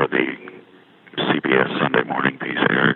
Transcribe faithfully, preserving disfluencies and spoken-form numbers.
the C B S Sunday morning piece aired.